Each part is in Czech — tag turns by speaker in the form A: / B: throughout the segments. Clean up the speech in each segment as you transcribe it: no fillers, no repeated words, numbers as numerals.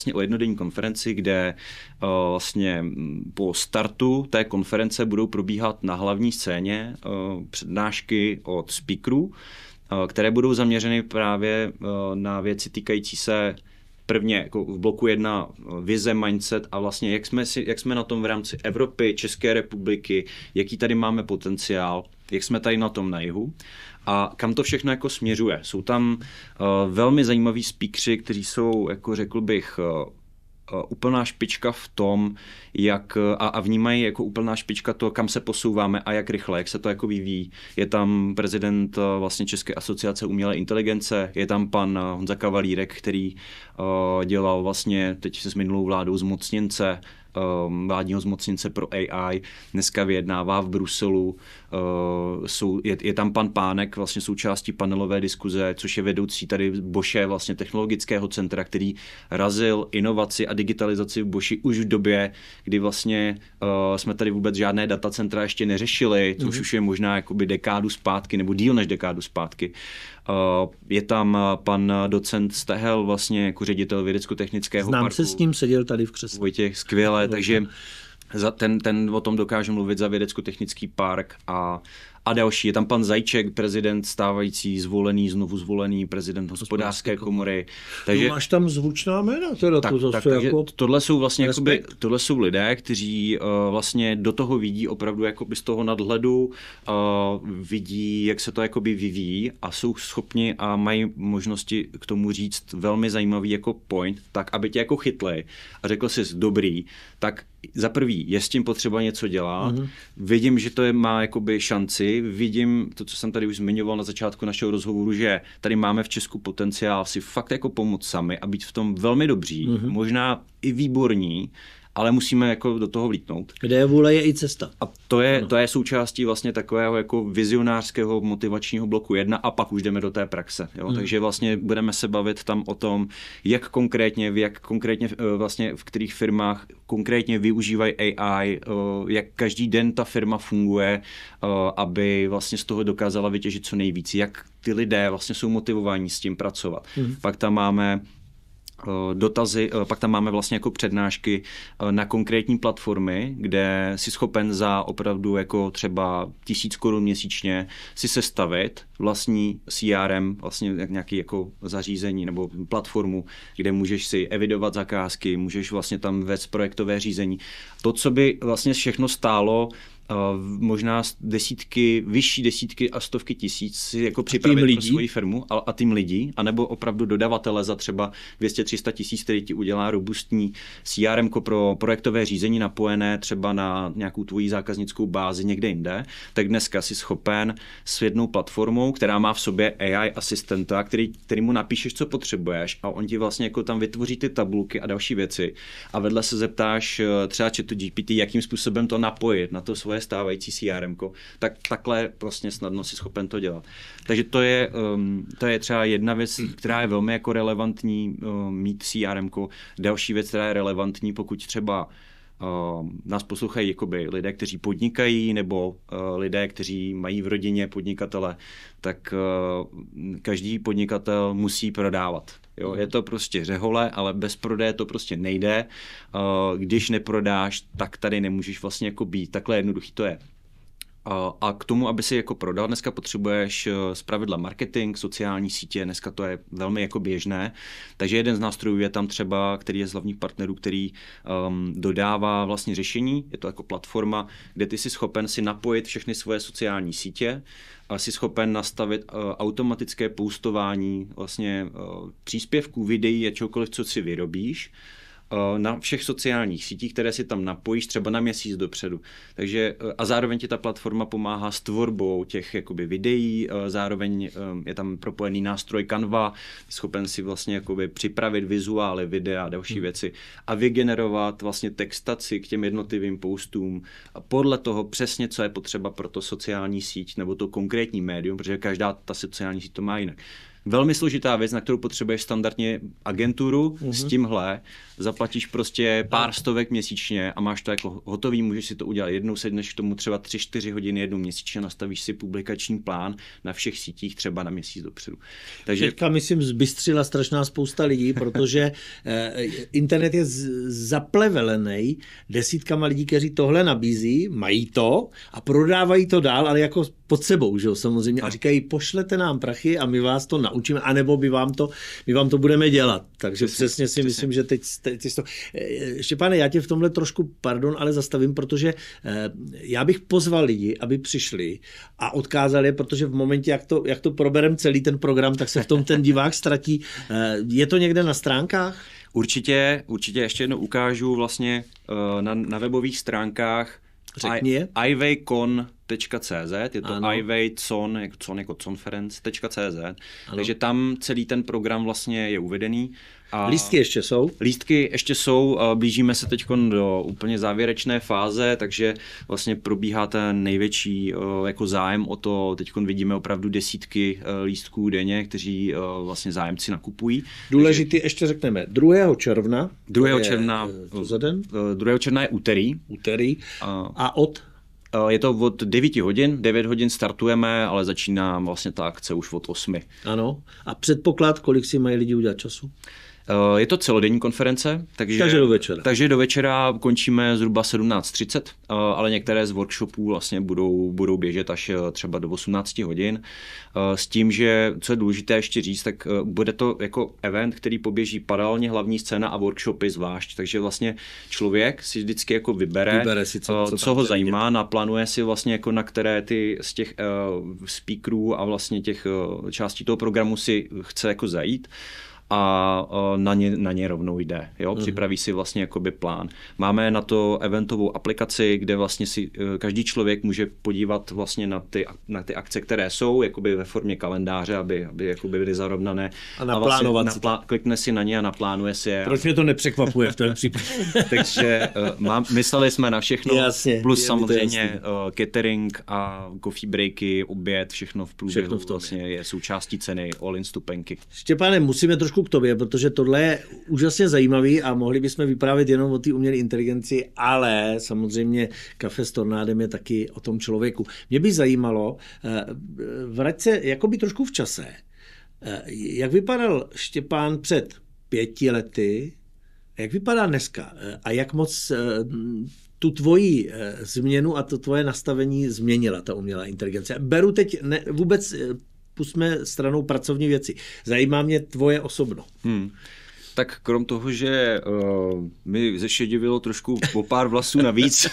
A: o jednodenní konferenci, kde vlastně po startu té konference budou probíhat na hlavní scéně přednášky od speakerů, které budou zaměřeny právě na věci týkající se prvně jako v bloku 1 vize, mindset a vlastně jak jsme na tom v rámci Evropy, České republiky, jaký tady máme potenciál, jak jsme tady na tom na jihu a kam to všechno jako směřuje. Jsou tam velmi zajímaví speakeři, kteří jsou, jako řekl bych, úplná špička v tom, jak a vnímají jako úplná špička to, kam se posouváme a jak rychle, jak se to jako vyvíjí. Je tam prezident vlastně České asociace umělé inteligence, je tam pan Honza Kavalírek, který dělal vlastně teď s minulou vládou zmocněnce, vládního zmocněnce pro AI, dneska vyjednává v Bruselu, je tam pan Pánek, vlastně součástí panelové diskuze, což je vedoucí tady Bosche, vlastně technologického centra, který razil inovaci a digitalizaci v Boši už v době, kdy vlastně jsme tady vůbec žádné datacentra ještě neřešili, což už je možná jakoby dekádu zpátky, nebo díl než dekádu zpátky. Je tam pan docent Stehel, vlastně jako ředitel vědecko-technického parku.
B: Znám se s ním, seděl tady v křesle.
A: Vojtěch, skvěle, takže ten o tom dokáže mluvit za vědecko-technický park a další. Je tam pan Zajíček, prezident stávající, znovu zvolený prezident hospodářské komory. Takže
B: máš tam zvučná jména, teda to zase
A: takže
B: jako
A: tohle jsou vlastně jakoby, tohle jsou lidé, kteří vlastně do toho vidí opravdu jakoby z toho nadhledu, vidí, jak se to jakoby vyvíjí a jsou schopni a mají možnosti k tomu říct velmi zajímavý jako point, tak aby tě jako chytli a řekl jsi dobrý, tak za prvý je s tím potřeba něco dělat, vidím, že to má jakoby šanci, vidím to, co jsem tady už zmiňoval na začátku našeho rozhovoru, že tady máme v Česku potenciál si fakt jako pomoct sami a být v tom velmi dobří, možná i výborní, ale musíme jako do toho vlítnout.
B: Kde je vůle, je i cesta.
A: A to je součástí vlastně takového jako vizionářského motivačního bloku 1 a pak už jdeme do té praxe. Jo? Takže vlastně budeme se bavit tam o tom, jak konkrétně vlastně v kterých firmách konkrétně využívají AI, jak každý den ta firma funguje, aby vlastně z toho dokázala vytěžit co nejvíc, jak ty lidé vlastně jsou motivovaní s tím pracovat. Pak tam máme dotazy, pak tam máme vlastně jako přednášky na konkrétní platformy, kde si schopen za opravdu jako třeba 1000 korun měsíčně si sestavit vlastní CRM, vlastně nějaký jako zařízení nebo platformu, kde můžeš si evidovat zakázky, můžeš vlastně tam vést projektové řízení. To, co by vlastně všechno stálo možná vyšší desítky a stovky tisíc si jako připravit pro svoji firmu a tým lidí, anebo opravdu dodavatele za třeba 200-300 tisíc, který ti udělá robustní CRM pro projektové řízení napojené třeba na nějakou tvoji zákaznickou bázi někde jinde, tak dneska si schopen s jednou platformou, která má v sobě AI asistenta, který mu napíšeš, co potřebuješ a on ti vlastně jako tam vytvoří ty tabulky a další věci a vedle se zeptáš třeba ChatGPT, jakým způsobem to napojit na to svoje stávající CRM-ko, tak takhle vlastně snadno si schopen to dělat. Takže to je třeba jedna věc, která je velmi jako relevantní mít CRM-ko. Další věc, která je relevantní, pokud třeba nás poslouchají jakoby lidé, kteří podnikají, nebo lidé, kteří mají v rodině podnikatele, tak každý podnikatel musí prodávat. Jo, je to prostě řehole, ale bez prodeje to prostě nejde. Když neprodáš, tak tady nemůžeš vlastně jako být. Takhle jednoduchý to je. A k tomu, aby si jako prodal, dneska potřebuješ zpravidla marketing, sociální sítě, dneska to je velmi jako běžné. Takže jeden z nástrojů je tam třeba, který je z hlavních partnerů, který dodává vlastně řešení. Je to jako platforma, kde ty jsi schopen si napojit všechny svoje sociální sítě, a jsi schopen nastavit automatické postování vlastně příspěvků, videí a čokoliv, co si vyrobíš, na všech sociálních sítích, které si tam napojíš třeba na měsíc dopředu. Takže a zároveň ti ta platforma pomáhá s tvorbou těch jakoby videí, zároveň je tam propojený nástroj Canva, schopen si vlastně jakoby připravit vizuály, videa a další věci a vygenerovat vlastně textaci k těm jednotlivým postům a podle toho přesně, co je potřeba pro to sociální síť nebo to konkrétní médium, protože každá ta sociální síť to má jinak. velmi složitá věc, na kterou potřebuješ standardně agenturu s tímhle, zaplatíš prostě pár stovek měsíčně a máš to jako hotový, můžeš si to udělat jednou, sedneš k tomu třeba 3-4 hodiny jednou měsíčně, nastavíš si publikační plán na všech sítích třeba na měsíc dopředu.
B: Takže teďka, myslím, zbystřila strašná spousta lidí, protože internet je zaplevelený desítkama lidí, kteří tohle nabízí, mají to a prodávají to dál, ale jako pod sebou, že jo, samozřejmě. A říkají, pošlete nám prachy a my vás to naučíme, anebo my vám to budeme dělat. Takže přesně si myslím, že teď to... Štěpáne, já tě v tomhle trošku, pardon, ale zastavím, protože já bych pozval lidi, aby přišli a odkázali je, protože v momentě, jak to proberem celý ten program, tak se v tom ten divák ztratí. Je to někde na stránkách?
A: Určitě ještě jednou ukážu vlastně na webových stránkách ivaycon.cz, je to ivaycon, jako conference.cz, takže tam celý ten program vlastně je uvedený. A
B: lístky ještě jsou?
A: Lístky ještě jsou, blížíme se teď do úplně závěrečné fáze, takže vlastně probíhá ten největší jako zájem o to, teď vidíme opravdu desítky lístků denně, kteří vlastně zájemci nakupují.
B: Důležitý ještě řekneme, 2. června.
A: 2. června.
B: Co za den?
A: 2. června je úterý.
B: A od?
A: Je to od 9 hodin, 9 hodin startujeme, ale začíná vlastně ta akce už od 8.
B: Ano. A předpoklad, kolik si mají lidi udělat času?
A: Je to celodenní konference, takže do večera končíme zhruba 17:30, ale některé z workshopů vlastně budou běžet až třeba do 18 hodin. S tím, že co je důležité ještě říct, tak bude to jako event, který poběží paralelně hlavní scéna a workshopy zvlášť, takže vlastně člověk si vždycky jako vybere si, co ho zajímá, naplánuje si vlastně jako na které ty z těch speakerů a vlastně těch částí toho programu si chce jako zajít. A na ně rovnou jde. Jo? Připraví si vlastně jakoby plán. Máme na to eventovou aplikaci, kde vlastně si každý člověk může podívat vlastně na ty akce, které jsou jakoby ve formě kalendáře, aby jakoby byly zarovnané.
B: A naplánovat
A: vlastně klikne si na ně a naplánuje si je.
B: Proč mě to nepřekvapuje v tom případě?
A: Takže mysleli jsme na všechno,
B: jasně,
A: plus samozřejmě catering a coffee breaky, oběd, všechno v průběhu vlastně je součástí ceny, all-in vstupenky.
B: Štěpáne, musíme trošku k tobě, protože tohle je úžasně zajímavý a mohli bychom vyprávět jenom o té umělé inteligenci, ale samozřejmě Kafe s Tornádem je taky o tom člověku. Mě by zajímalo, vrať se jakoby trošku v čase. Jak vypadal Štěpán před 5 lety, jak vypadá dneska a jak moc tu tvoji změnu a to tvoje nastavení změnila ta umělá inteligence? Beru teď vůbec pusťme stranou pracovní věci. Zajímá mě tvoje osobno.
A: Tak krom toho, že mi zešedivilo trošku o pár vlasů navíc.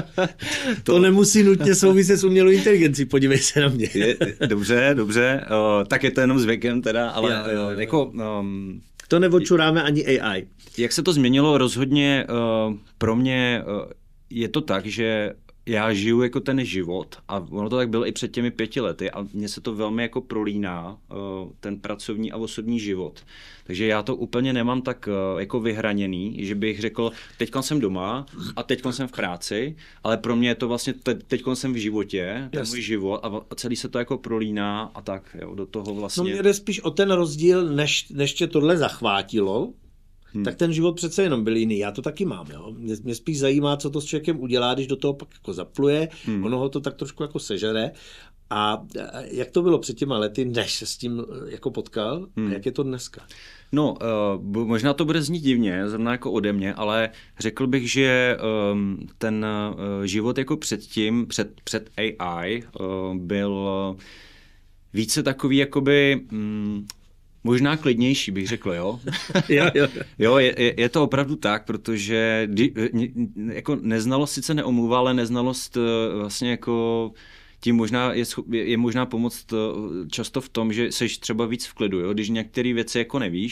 B: To nemusí nutně souviset s umělou inteligencí, podívej se na mě.
A: Dobře, tak je to jenom s věkem teda, ale jako...
B: To neočuráme ani AI.
A: Jak se to změnilo? Rozhodně pro mě je to tak, že já žiju jako ten život a ono to tak bylo i před těmi 5 lety a mně se to velmi jako prolíná, ten pracovní a osobní život. Takže já to úplně nemám tak jako vyhraněný, že bych řekl, teďka jsem doma a teďka jsem v práci, ale pro mě je to vlastně, teďka jsem v životě, ten můj život a celý se to jako prolíná a tak, jo, do toho vlastně.
B: No mě jde spíš o ten rozdíl, než tě tohle zachvátilo, tak ten život přece jenom byl jiný. Já to taky mám. Jo? Mě spíš zajímá, co to s člověkem udělá, když do toho pak jako zapluje, ono ho to tak trošku jako sežere. A jak to bylo před těma lety, než se s tím jako potkal? A jak je to dneska?
A: No, možná to bude znít divně, zrovna jako ode mě, ale řekl bych, že ten život jako předtím, před AI, byl více takový jakoby... možná klidnější, bych řekl, jo? Jo, je to opravdu tak, protože jako neznalost sice neomluvá, ale neznalost vlastně jako tím možná je možná pomoct často v tom, že seš třeba víc v klidu, jo? Když některé věci jako nevíš,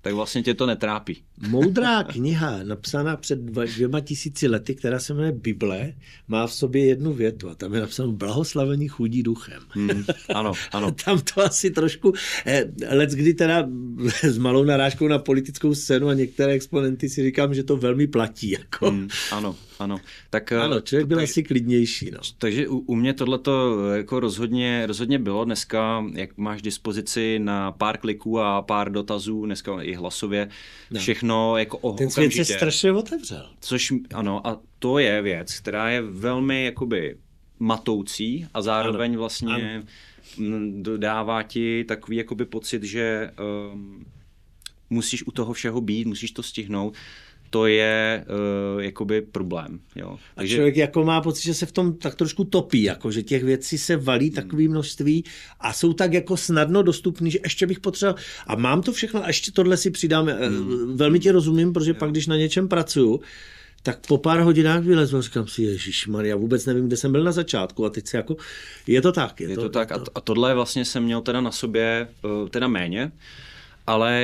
A: tak vlastně tě to netrápí.
B: Moudrá kniha, napsaná před 2000 lety, která se jmenuje Bible, má v sobě jednu větu a tam je napsáno blahoslavení chudí duchem.
A: Ano, ano.
B: Tam to asi trošku, leckdy teda s malou narážkou na politickou scénu a některé exponenty si říkám, že to velmi platí. Jako.
A: Ano, ano. Tak,
B: ano, člověk byl asi klidnější. No.
A: Takže u mě tohleto jako rozhodně bylo dneska, jak máš dispozici na pár kliků a pár dotazů, dneska i hlasově, všechno jako
B: okamžitě. Ten svět se strašně otevřel.
A: Což ano, a to je věc, která je velmi jakoby matoucí a zároveň vlastně dodává ti takový jakoby pocit, že musíš u toho všeho být, musíš to stihnout. To je jakoby problém. Jo.
B: Takže člověk jako má pocit, že se v tom tak trošku topí, jako, že těch věcí se valí takové množství a jsou tak jako snadno dostupný, že ještě bych potřeboval a mám to všechno a ještě tohle si přidám. Velmi tě rozumím, protože pak, když na něčem pracuju, tak po pár hodinách vylezu a říkám si, ježišmarja, vůbec nevím, kde jsem byl na začátku a teď se jako, je to tak.
A: Je to tak a tohle vlastně jsem měl teda na sobě teda méně, ale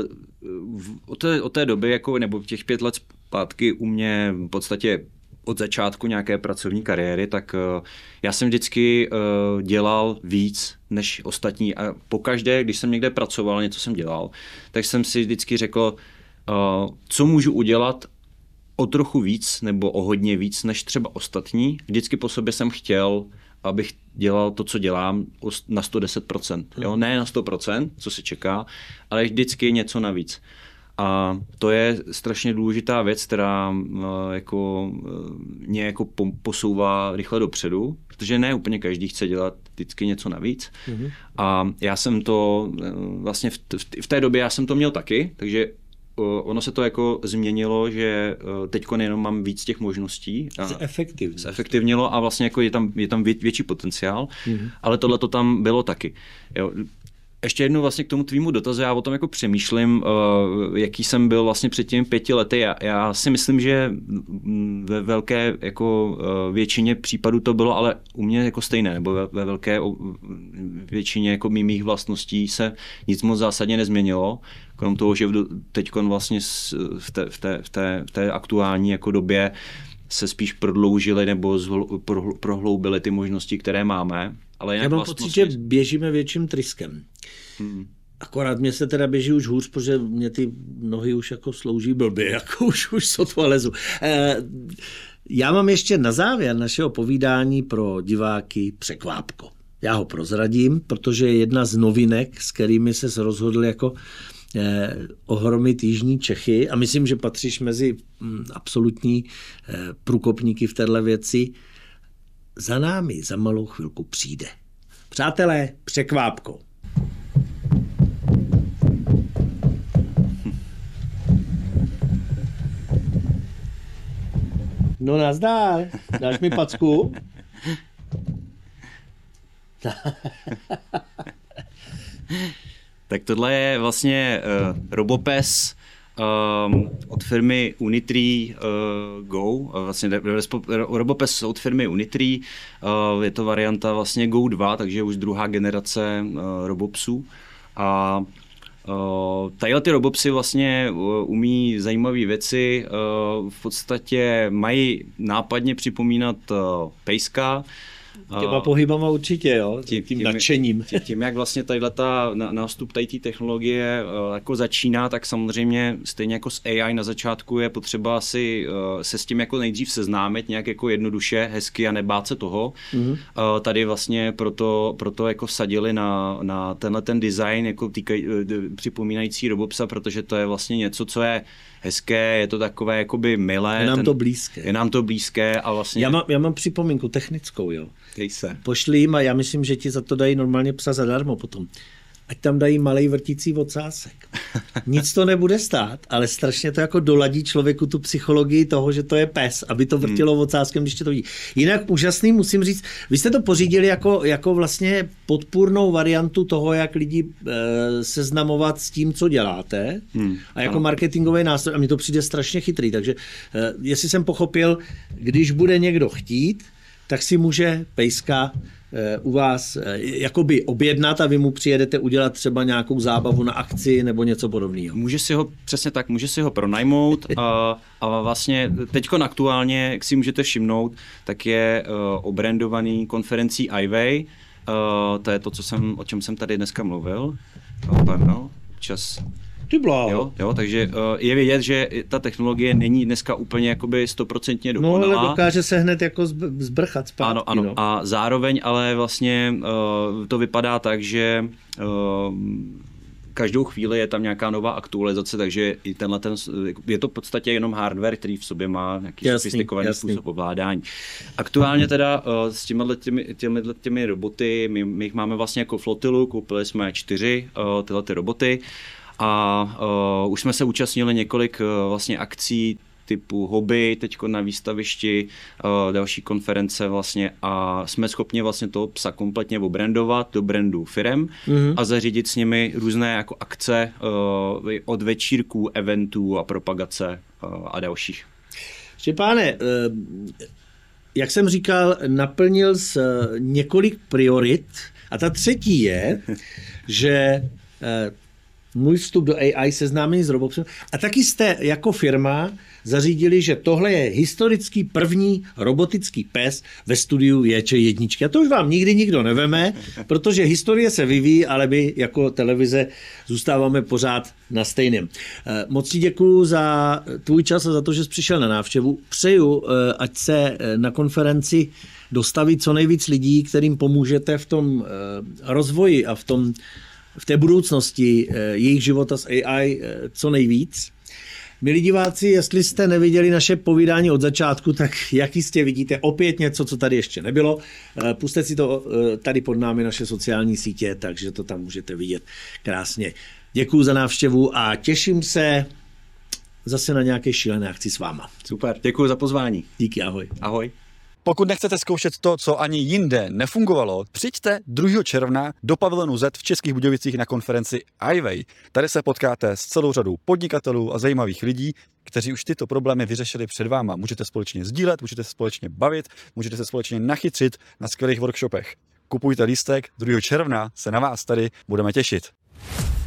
A: od té doby, jako, nebo těch 5 let zpátky u mě v podstatě od začátku nějaké pracovní kariéry, tak já jsem vždycky dělal víc než ostatní a pokaždé, když jsem někde pracoval, něco jsem dělal, tak jsem si vždycky řekl, co můžu udělat o trochu víc nebo o hodně víc než třeba ostatní. Vždycky po sobě jsem chtěl, abych dělal to, co dělám, na 110%. Jo? Ne na 100%, co se čeká, ale vždycky něco navíc. A to je strašně důležitá věc, která mě jako posouvá rychle dopředu, protože ne úplně každý chce dělat vždycky něco navíc. A já jsem to vlastně v té době já jsem to měl taky, takže ono se to jako změnilo, že teďko nejenom mám víc těch možností. Zefektivnilo a vlastně jako je tam větší potenciál, ale tohle to tam bylo taky. Jo. Ještě jednou vlastně k tomu tvýmu dotazu, já o tom jako přemýšlím, jaký jsem byl vlastně před těmi 5 lety. Já si myslím, že ve velké jako většině případů to bylo, ale u mě jako stejné, nebo ve velké většině jako mých vlastností se nic moc zásadně nezměnilo, krom toho, že teď vlastně v té aktuální jako době se spíš prodloužily nebo prohloubily ty možnosti, které máme. Ale
B: já mám pocit, že běžíme větším tryskem. Akorát mě se teda běží už hůř, protože mě ty nohy už jako slouží blbě, jako už sotva lezu. Já mám ještě na závěr našeho povídání pro diváky překvápko. Já ho prozradím, protože je jedna z novinek, s kterými se rozhodl jako ohromit jižní Čechy a myslím, že patříš mezi absolutní průkopníky v téhle věci. Za námi za malou chvilku přijde. Přátelé, překvápko. No nazdar, dáš mi packu?
A: Tak tohle je vlastně Robopes od firmy Unitree Go, vlastně Robopes od firmy Unitree, je to varianta vlastně Go 2, takže už druhá generace Robopsů. A tadyhle ty Robopsy vlastně umí zajímavé věci, v podstatě mají nápadně připomínat pejska.
B: Těma pohybama určitě, jo? Tím nadšením.
A: Tím, jak vlastně tadyhleta nástup té technologie jako začíná, tak samozřejmě stejně jako s AI na začátku je potřeba si se s tím jako nejdřív seznámit nějak jako jednoduše, hezky a nebát se toho. Tady vlastně proto jako vsadili na tenhle ten design jako připomínající Robopsa, protože to je vlastně něco, co je hezké, je to takové jakoby milé.
B: Je nám to blízké
A: a vlastně...
B: Já mám připomínku technickou, jo.
A: Dej se.
B: Pošli jim a já myslím, že ti za to dají normálně psa zadarmo potom. Ať tam dají malej vrtící ocásek. Nic to nebude stát, ale strašně to jako doladí člověku tu psychologii toho, že to je pes, aby to vrtilo ocáskem, když tě to vidí. Jinak úžasný, musím říct, vy jste to pořídili jako vlastně podpůrnou variantu toho, jak lidi seznamovat s tím, co děláte a jako marketingový nástroj. A mně to přijde strašně chytrý, takže jestli jsem pochopil, když bude někdo chtít, tak si může pejska u vás jakoby objednat a vy mu přijedete udělat třeba nějakou zábavu na akci nebo něco podobného.
A: Může si ho pronajmout a vlastně teďkon aktuálně, jak si můžete všimnout, tak je obrandovaný konferencí iWay. To je to, o čem jsem tady dneska mluvil. Čas. Jo, takže je vidět, že ta technologie není dneska úplně jakoby 100% dokonalá.
B: No, ale dokáže se hned jako zbrchat zpátky.
A: Ano.
B: No.
A: A zároveň ale vlastně to vypadá tak, že každou chvíli je tam nějaká nová aktualizace, takže i je to v podstatě jenom hardware, který v sobě má nějaký sofistikovaný způsob ovládání. Aktuálně teda s těmi roboty, my jich máme vlastně jako flotilu, koupili jsme 4 tyhle ty roboty a už jsme se účastnili několik vlastně akcí typu hobby, teďko na výstavišti, další konference vlastně a jsme schopni vlastně toho psa kompletně obrandovat do brandu firem a zařídit s nimi různé jako akce od večírků, eventů a propagace a dalších.
B: Štěpáne, jak jsem říkal, naplnil jsi několik priorit a ta třetí je, že můj vstup do AI, seznámení s robotem. A taky jste jako firma zařídili, že tohle je historický první robotický pes ve studiu JČ1. A to už vám nikdy nikdo neveme, protože historie se vyvíjí, ale my jako televize zůstáváme pořád na stejném. Moc ti děkuju za tvůj čas a za to, že jsi přišel na návštěvu. Přeju, ať se na konferenci dostaví co nejvíc lidí, kterým pomůžete v tom rozvoji a v té budoucnosti jejich života s AI co nejvíc. Milí diváci, jestli jste neviděli naše povídání od začátku, tak jak jistě vidíte opět něco, co tady ještě nebylo. Pusťte si to tady pod námi naše sociální sítě, takže to tam můžete vidět krásně. Děkuju za návštěvu a těším se zase na nějaké šílené akci s váma.
A: Super, děkuju za pozvání.
B: Díky, ahoj.
A: Ahoj.
C: Pokud nechcete zkoušet to, co ani jinde nefungovalo, přijďte 2. června do pavilonu Z v Českých Budějovicích na konferenci iWay. Tady se potkáte s celou řadou podnikatelů a zajímavých lidí, kteří už tyto problémy vyřešili před váma. Můžete společně sdílet, můžete se společně bavit, můžete se společně nachytřit na skvělých workshopech. Kupujte lístek, 2. června se na vás tady budeme těšit.